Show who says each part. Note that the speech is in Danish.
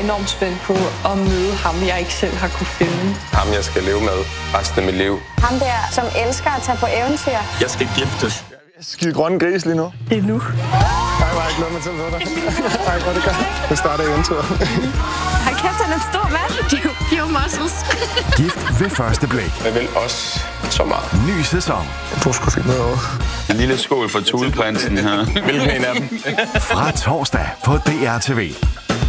Speaker 1: enormt spændt på at møde ham, jeg ikke selv har kunne finde.
Speaker 2: Ham, jeg skal leve med resten af mit liv.
Speaker 3: Ham der, som elsker at tage på eventyr.
Speaker 4: Jeg skal giftes.
Speaker 5: Skide grønne gris lige nu.
Speaker 1: Det er nu.
Speaker 5: Jeg var ikke noget med til ved dig. Ej, hvor det godt. Det starter eventyr.
Speaker 3: Hold kæft, han er en stor mand. Pure muscles.
Speaker 6: Gift ved første blik.
Speaker 2: Jeg vil også så meget.
Speaker 6: Ny sæson.
Speaker 5: Du skulle finde noget over.
Speaker 4: En lille skål for Thuleprinsen her. Hvilken en af dem?
Speaker 6: Fra torsdag på DR TV.